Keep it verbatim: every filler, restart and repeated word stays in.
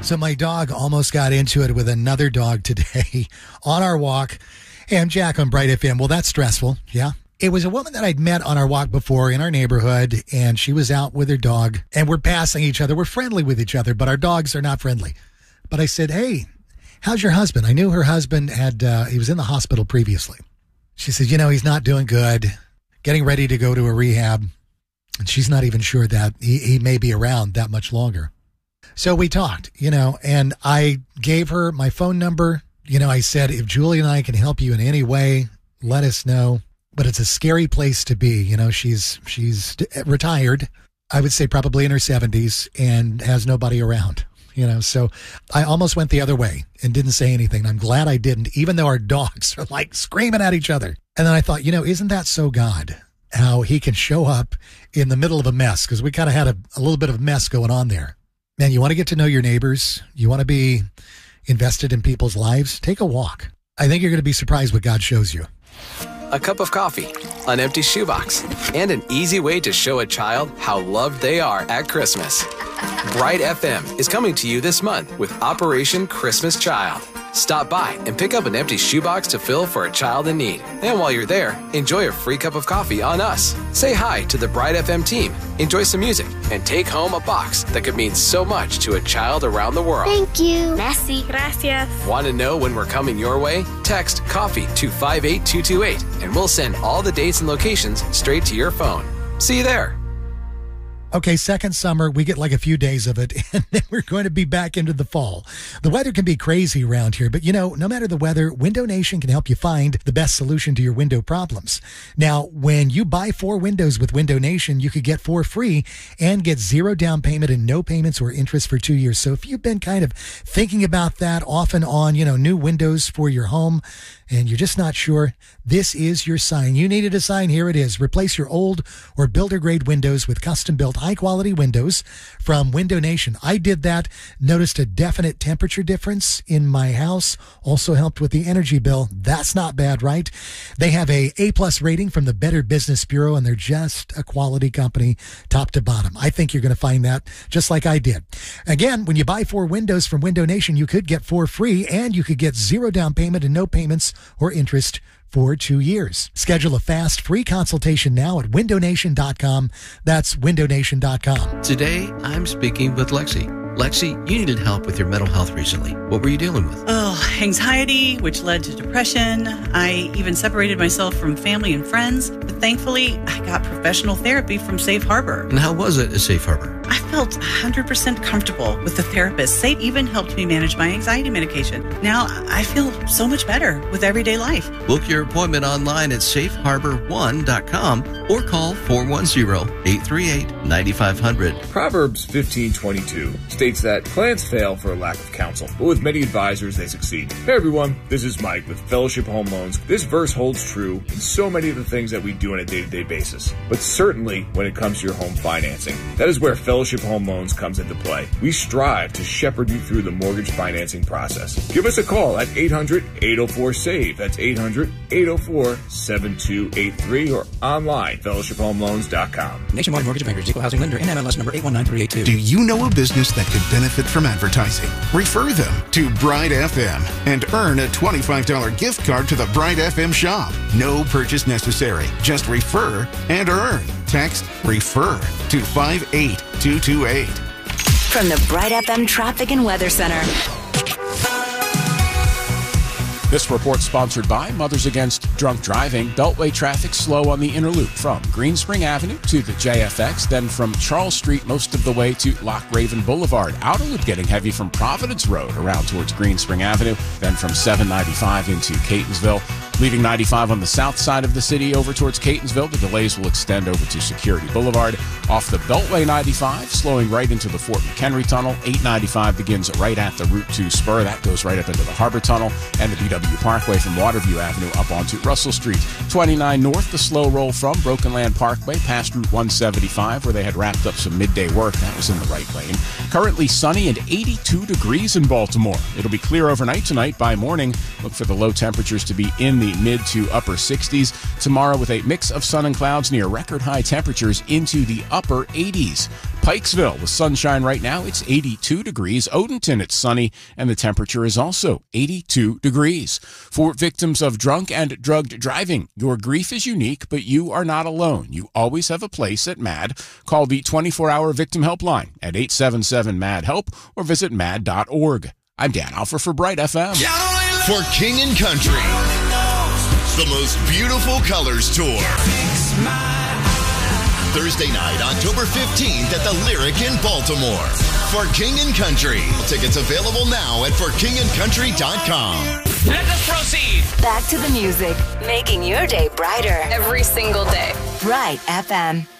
So my dog almost got into it with another dog today on our walk. Hey, I'm Jack on Bright F M. Well, that's stressful. Yeah. It was a woman that I'd met on our walk before in our neighborhood, and she was out with her dog, and we're passing each other. We're friendly with each other, but our dogs are not friendly. But I said, hey, how's your husband? I knew her husband had, uh, he was in the hospital previously. She said, you know, he's not doing good, getting ready to go to a rehab. And she's not even sure that he, he may be around that much longer. So we talked, you know, and I gave her my phone number. You know, I said, if Julie and I can help you in any way, let us know. But it's a scary place to be. You know, she's she's retired, I would say probably in her seventies, and has nobody around. You know, so I almost went the other way and didn't say anything. I'm glad I didn't, even though our dogs are like screaming at each other. And then I thought, you know, isn't that so God, how he can show up in the middle of a mess? Because we kind of had a, a little bit of a mess going on there. Man, you want to get to know your neighbors. You want to be invested in people's lives. Take a walk. I think you're going to be surprised what God shows you. A cup of coffee, an empty shoebox, and an easy way to show a child how loved they are at Christmas. Bright F M is coming to you this month with Operation Christmas Child. Stop by and pick up an empty shoebox to fill for a child in need. And while you're there, enjoy a free cup of coffee on us. Say hi to the Bright F M team, enjoy some music, and take home a box that could mean so much to a child around the world. Thank you. Merci. Gracias. Want to know when we're coming your way? Text COFFEE to five eight two two eight and we'll send all the dates and locations straight to your phone. See you there. Okay, second summer, we get like a few days of it, and then we're going to be back into the fall. The weather can be crazy around here, but you know, no matter the weather, Window Nation can help you find the best solution to your window problems. Now, when you buy four windows with Window Nation, you could get four free and get zero down payment and no payments or interest for two years. So if you've been kind of thinking about that off and on, you know, new windows for your home, and you're just not sure, this is your sign. You needed a sign. Here it is. Replace your old or builder-grade windows with custom-built high-quality windows from Window Nation. I did that, noticed a definite temperature difference in my house, also helped with the energy bill. That's not bad, right? They have a A-plus rating from the Better Business Bureau, and they're just a quality company, top to bottom. I think you're going to find that just like I did. Again, when you buy four windows from Window Nation, you could get four free, and you could get zero down payment and no payments or interest for two years. Schedule a fast free consultation now at window nation dot com. That's window nation dot com. Today, I'm speaking with Lexi. Lexi, you needed help with your mental health recently. What were you dealing with? Oh, anxiety, which led to depression. I even separated myself from family and friends. But thankfully, I got professional therapy from Safe Harbor. And how was it at Safe Harbor? I felt one hundred percent comfortable with the therapist. They even helped me manage my anxiety medication. Now, I feel so much better with everyday life. Book your appointment online at safe harbor one dot com or call four one zero, eight three eight, nine five zero zero. Proverbs fifteen twenty-two states that plans fail for a lack of counsel, but with many advisors they succeed. Hey everyone, this is Mike with Fellowship Home Loans. This verse holds true in so many of the things that we do on a day-to-day basis, but certainly when it comes to your home financing. That is where Fellowship Home Loans comes into play. We strive to shepherd you through the mortgage financing process. Give us a call at eight hundred, eight oh four, SAVE. That's eight hundred, eight oh four, seven two eight three or online, fellowship home loans dot com. Nationwide Mortgage Bankers, Equal Housing Lender, N M L S number eight one nine three eight two. Do you know a business that could benefit from advertising? Refer them to Bright F M and earn a twenty-five dollars gift card to the Bright F M shop. No purchase necessary. Just refer and earn. Text REFER to five eight two two eight. From the Bright F M Traffic and Weather Center. This report sponsored by Mothers Against Drunk Driving. Beltway traffic slow on the inner loop from Greenspring Avenue to the J F X, then from Charles Street most of the way to Loch Raven Boulevard. Outer loop getting heavy from Providence Road around towards Greenspring Avenue, then from seven ninety-five into Catonsville. Leaving ninety-five on the south side of the city over towards Catonsville, the delays will extend over to Security Boulevard. Off the Beltway ninety-five, slowing right into the Fort McHenry Tunnel. eight ninety-five begins right at the Route two spur. That goes right up into the Harbor Tunnel and the B W Parkway from Waterview Avenue up onto Russell Street. twenty-nine north, the slow roll from Broken Land Parkway past Route one seventy-five, where they had wrapped up some midday work. That was in the right lane. Currently sunny and eighty-two degrees in Baltimore. It'll be clear overnight tonight. By morning, look for the low temperatures to be in the mid to upper sixties. Tomorrow with a mix of sun and clouds near record high temperatures into the upper upper eighties. Pikesville with sunshine right now, it's eighty-two degrees. Odenton, it's sunny, and the temperature is also eighty-two degrees. For victims of drunk and drugged driving, your grief is unique, but you are not alone. You always have a place at M A D. Call the twenty-four hour victim helpline at eight seven seven M A D help or visit M A D dot org. I'm Dan Alfer for Bright F M. For King and Country, the most beautiful colors tour. Thursday night, October fifteenth at the Lyric in Baltimore. For King and Country. Tickets available now at for king and country dot com. Let us proceed. Back to the music, making your day brighter every single day. Bright F M.